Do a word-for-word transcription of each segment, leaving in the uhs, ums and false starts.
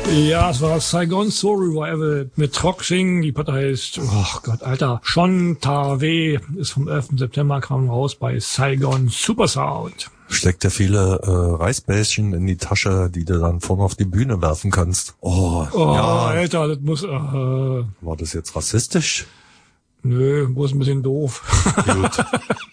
Ja, es war Saigon Soul Revival mit Troxing. Die Platte heißt, oh Gott, Alter, Shon Ta-We, ist vom elften September, kam raus bei Saigon Supersound. Steckt ja viele äh, Reisbällchen in die Tasche, die du dann vorne auf die Bühne werfen kannst. Oh, oh ja. Alter, das muss... Äh, war das jetzt rassistisch? Nö, muss ein bisschen doof. Gut.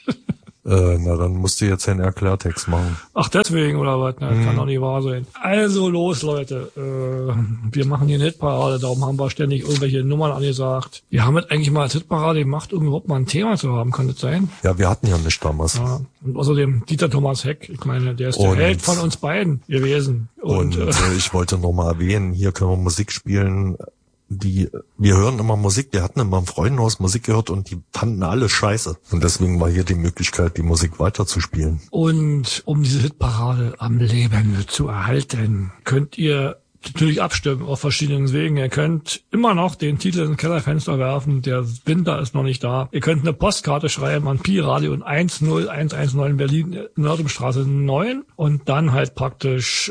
Äh, na, dann musst du jetzt einen Erklärtext machen. Ach, deswegen, oder was? Na, mhm. Kann doch nicht wahr sein. Also los, Leute. Äh, wir machen hier eine Hitparade, darum haben wir ständig irgendwelche Nummern angesagt. Wir haben jetzt eigentlich mal als Hitparade gemacht, um überhaupt mal ein Thema zu haben, kann das sein? Ja, wir hatten ja nicht damals. Ja. Und außerdem Dieter Thomas Heck, ich meine, der ist der und, Held von uns beiden gewesen. Und, und äh, ich wollte noch mal erwähnen, hier können wir Musik spielen, die, wir hören immer Musik, wir hatten immer im Freundenhaus Musik gehört und die fanden alle scheiße. Und deswegen war hier die Möglichkeit, die Musik weiterzuspielen. Und um diese Hitparade am Leben zu erhalten, könnt ihr natürlich abstimmen auf verschiedenen Wegen. Ihr könnt immer noch den Titel ins Kellerfenster werfen, der Winter ist noch nicht da. Ihr könnt eine Postkarte schreiben an Pi Radio in eins null eins eins neun Berlin, Nördumstraße neun und dann halt praktisch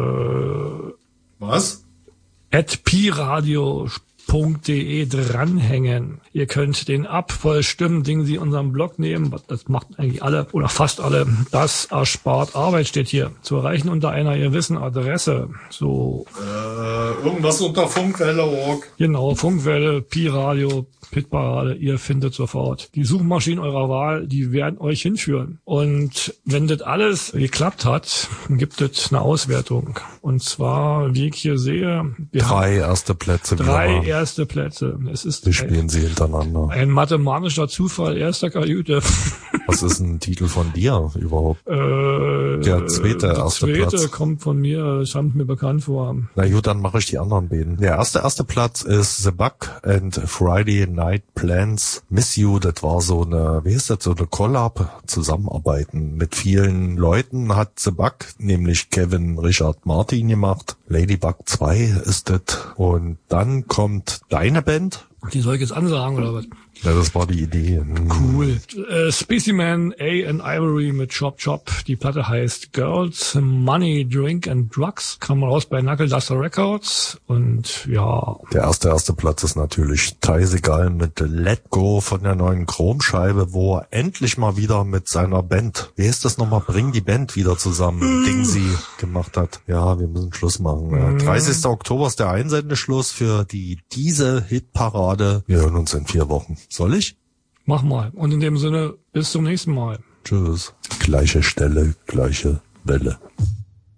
äh, was? at pi radio punkt de dranhängen. Ihr könnt den Ab voll Stimmen, den Sie in unserem Blog nehmen. Das macht eigentlich alle oder fast alle. Das erspart Arbeit, steht hier. Zu erreichen unter einer gewissen Adresse. So. Äh, irgendwas unter Funkwelle, Rock. Genau, Funkwelle, Pi Radio, Hitparade. Ihr findet sofort. Die Suchmaschinen eurer Wahl, die werden euch hinführen. Und wenn das alles geklappt hat, gibt es eine Auswertung. Und zwar, wie ich hier sehe, wir drei erste Plätze. Drei erste Plätze. Es ist wir spielen ein, sie hintereinander. Ein mathematischer Zufall, erster Kajüte. Was ist ein Titel von dir überhaupt? Äh, der zweite der erste zweite Platz. kommt von mir, das kommt mir bekannt vor. Na gut, dann mache ich die anderen beiden. Der erste erste Platz ist The Bug and Friday Night Plans Miss You. Das war so eine, wie ist das, so eine Collab, Zusammenarbeiten mit vielen Leuten hat The Bug, nämlich Kevin Richard Martin gemacht. Ladybug zwei ist das. Und dann kommt deine Band. Die soll ich jetzt ansagen, oder was? Ja, das war die Idee. Cool. Äh, Specimen A and Ivory mit Chop Chop. Die Platte heißt Girls, Money, Drink and Drugs. Kam raus bei Knuckle Duster Records. Und ja. Der erste, erste Platz ist natürlich Ty Segall mit Let Go von der neuen Chromscheibe, wo er endlich mal wieder mit seiner Band, wie heißt das nochmal, Bring die Band wieder zusammen, Ding sie gemacht hat. Ja, wir müssen Schluss machen. Ja. dreißigster Oktober ist der Einsendeschluss für die diese Hitparade. Wir hören uns in vier Wochen. Soll ich? Mach mal. Und in dem Sinne, bis zum nächsten Mal. Tschüss. Gleiche Stelle, gleiche Welle.